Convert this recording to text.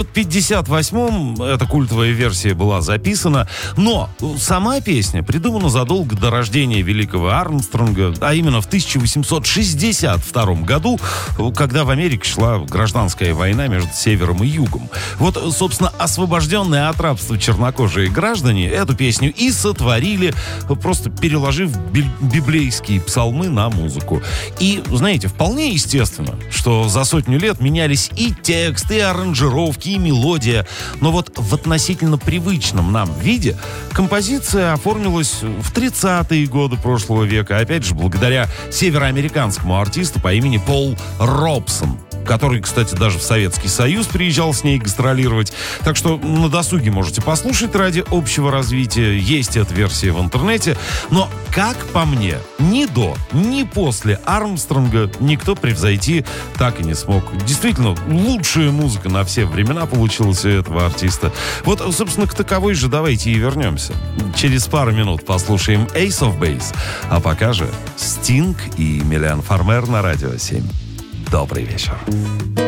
в 58-м эта культовая версия была записана, но сама песня придумана задолго до рождения великого Армстронга, а именно в 1862 году, когда в Америке шла гражданская война между севером и югом. Вот, собственно, освобожденные от рабства чернокожие граждане эту песню и сотворили, просто переложив библейские псалмы на музыку. И, знаете, вполне естественно, что за сотню лет менялись и текст, и аранжировки, и мелодия. Но вот в относительно привычном нам виде композиция оформилась в 30-е годы прошлого века. Опять же, благодаря североамериканскому артисту по имени Пол Робсон, который, кстати, даже в Советский Союз приезжал с ней гастролировать. Так что на досуге можете послушать ради общего развития. Есть эта версия в интернете. Но, как по мне, ни до, ни после Армстронга никто превзойти так и не смог. Действительно, лучшая музыка на все времена получилась у этого артиста. Вот, собственно, к таковой же давайте и вернемся. Через пару минут послушаем Ace of Base. А пока же Стинг и Милиан Фармер на Радио 7. Добрый вечер.